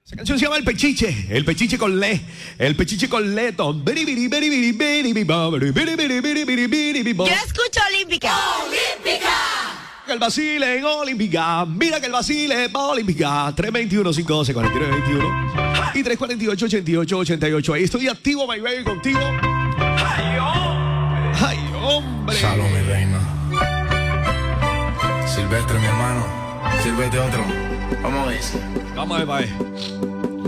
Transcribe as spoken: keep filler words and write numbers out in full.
Esa canción se llama El Pechiche, El Pechiche con Le, El Pechiche con Leto. Yo escucho Olímpica. Olímpica. Que el vacile en Olímpica, mira que el vacile en Olímpica. tres veintiuno, cinco doce, cuarenta y nueve, veintiuno y tres cuarenta y ocho, ochenta y ocho, ochenta y ocho. Ahí estoy activo, my baby, contigo. ¡Ay, hombre! ¡Ay, hombre! Salud, mi reina. Silvestre, mi hermano. Sírvete otro. Vamos a ver. Vamos a ver, pa' ver.